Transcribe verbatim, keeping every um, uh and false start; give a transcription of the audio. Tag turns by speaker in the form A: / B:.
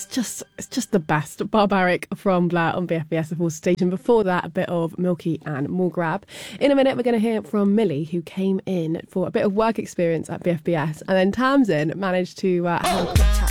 A: it's just it's just the best. Barbaric from Blair on B F B S, of course, station. Before that, a bit of Milky and More Grab. In a minute, we're going to hear from Millie, who came in for a bit of work experience at B F B S, and then Tamsin managed to uh, have a quick chat